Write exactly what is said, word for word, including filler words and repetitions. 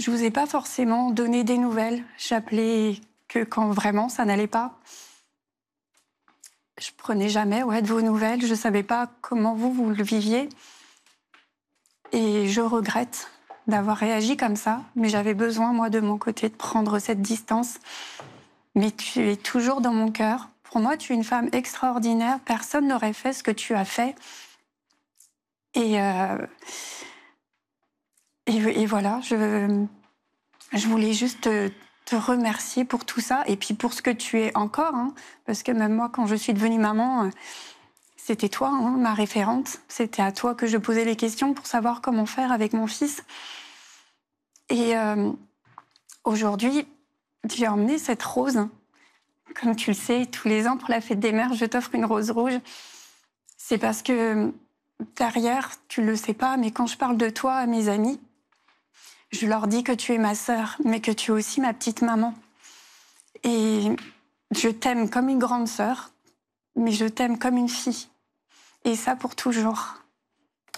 Je vous ai pas forcément donné des nouvelles. J'appelais que quand vraiment ça n'allait pas. Je prenais jamais ouais, de vos nouvelles. Je savais pas comment vous, vous le viviez. Et je regrette d'avoir réagi comme ça. Mais j'avais besoin, moi, de mon côté, de prendre cette distance. Mais tu es toujours dans mon cœur. Pour moi, tu es une femme extraordinaire. Personne n'aurait fait ce que tu as fait. Et, euh, et, et voilà, je, je voulais juste te, te remercier pour tout ça. Et puis pour ce que tu es encore. Hein, parce que même moi, quand je suis devenue maman, c'était toi, hein, ma référente. C'était à toi que je posais les questions pour savoir comment faire avec mon fils. Et euh, aujourd'hui, tu as emmené cette rose. Comme tu le sais, tous les ans, pour la fête des mères, je t'offre une rose rouge. C'est parce que derrière, tu le sais pas, mais quand je parle de toi à mes amis, je leur dis que tu es ma sœur, mais que tu es aussi ma petite maman. Et je t'aime comme une grande sœur, mais je t'aime comme une fille. Et ça pour toujours.